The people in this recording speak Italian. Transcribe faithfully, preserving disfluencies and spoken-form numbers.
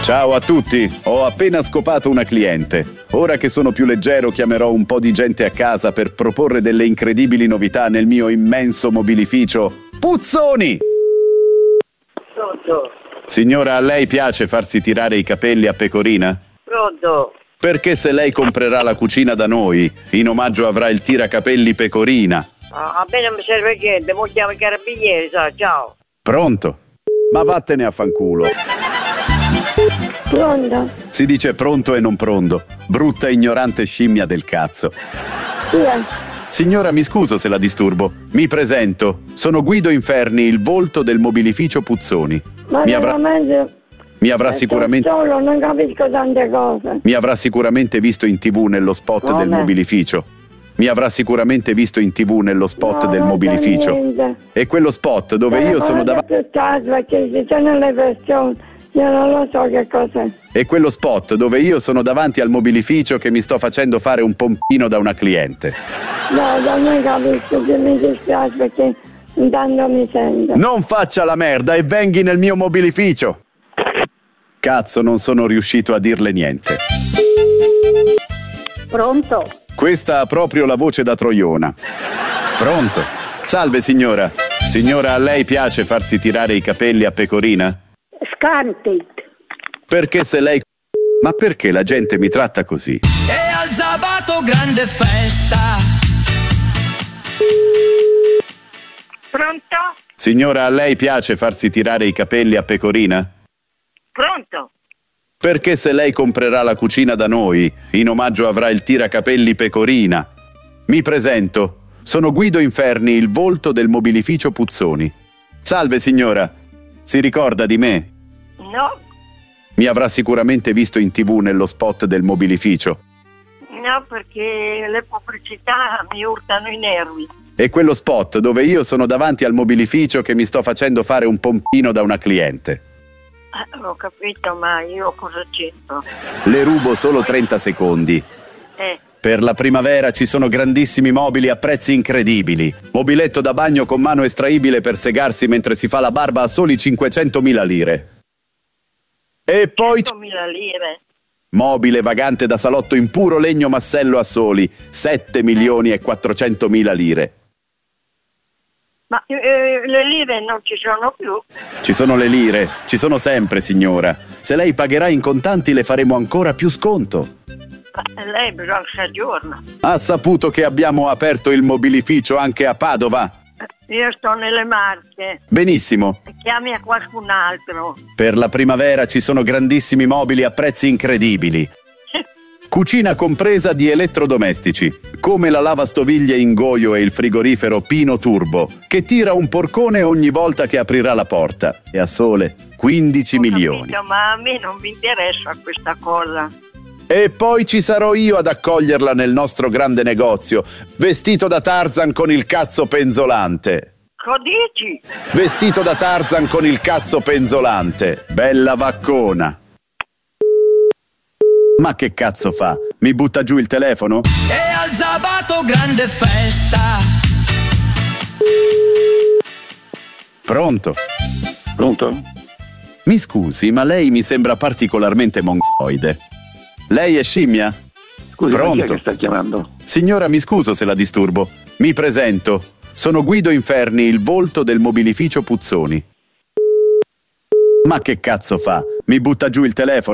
Ciao a tutti, ho appena scopato una cliente. Ora che sono più leggero chiamerò un po' di gente a casa per proporre delle incredibili novità nel mio immenso mobilificio Puzzoni! Pronto? Signora, a lei piace farsi tirare i capelli a pecorina? Pronto? Perché se lei comprerà la cucina da noi, in omaggio avrà il tiracapelli pecorina. Ah, a me non mi serve niente, mo chiamo i carabinieri, sa, ciao. Pronto? Ma vattene a fanculo. Pronto? Si dice pronto e non pronto. Brutta ignorante scimmia del cazzo. Chi è? Signora, mi scuso se la disturbo. Mi presento. Sono Guido Inferni, il volto del mobilificio Puzzoni. Ma Mi avrà, veramente... mi avrà eh, sicuramente... solo, non capisco tante cose. Mi avrà sicuramente visto in tv nello spot Come? del mobilificio. Mi avrà sicuramente visto in tv nello spot No, del non c'è mobilificio. niente. E quello spot dove io sono davanti... più tardi perché ci sono le persone, io non lo so che cos'è. E quello spot dove io sono davanti al mobilificio che mi sto facendo fare un pompino da una cliente. No, non capisco, che mi dispiace perché intanto mi sento. Non faccia la merda e venghi nel mio mobilificio! Cazzo, non sono riuscito a dirle niente. Pronto? Questa ha proprio la voce da troiona. Pronto? Salve signora. Signora, a lei piace farsi tirare i capelli a pecorina? Scanti. Perché se lei... Ma perché la gente mi tratta così? E al sabato grande festa. Pronto? Signora, a lei piace farsi tirare i capelli a pecorina? Pronto? Perché se lei comprerà la cucina da noi, in omaggio avrà il tiracapelli pecorina. Mi presento. Sono Guido Inferni, il volto del mobilificio Puzzoni. Salve signora. Si ricorda di me? No, Mi avrà sicuramente visto in tv nello spot del mobilificio. no, perché le pubblicità mi urtano i nervi. E quello spot dove io sono davanti al mobilificio che mi sto facendo fare un pompino da una cliente. Eh, ho capito, ma io cosa c'entro? Le rubo solo trenta secondi. Eh, Per la primavera ci sono grandissimi mobili a prezzi incredibili. Mobiletto da bagno con mano estraibile per segarsi mentre si fa la barba a soli cinquecentomila lire. E poi... centomila lire. Mobile vagante da salotto in puro legno massello a soli sette milioni e quattrocentomila lire. Ma eh, le lire non ci sono più. Ci sono le lire, ci sono sempre signora. Se lei pagherà in contanti le faremo ancora più sconto. Ma lei bisogna si aggiorna. Ha saputo che abbiamo aperto il mobilificio anche a Padova? Io sto nelle Marche. Benissimo. Chiami a qualcun altro. Per la primavera ci sono grandissimi mobili a prezzi incredibili. Cucina compresa di elettrodomestici, come la lavastoviglie in goio e il frigorifero Pino Turbo, che tira un porcone ogni volta che aprirà la porta. E a sole quindici Ho milioni. capito, ma a me non mi interessa questa cosa. E poi ci sarò io ad accoglierla nel nostro grande negozio, vestito da Tarzan con il cazzo penzolante. Codici? Vestito da Tarzan con il cazzo penzolante. Bella vaccona. Ma che cazzo fa? Mi butta giù il telefono? E al sabato grande festa. Pronto? Pronto? Mi scusi, ma lei mi sembra particolarmente mongoloide. Lei è scimmia? Scusi, ma chi è Pronto? che sta chiamando? Signora, mi scuso se la disturbo. Mi presento. Sono Guido Inferni, il volto del mobilificio Puzzoni. Ma che cazzo fa? Mi butta giù il telefono?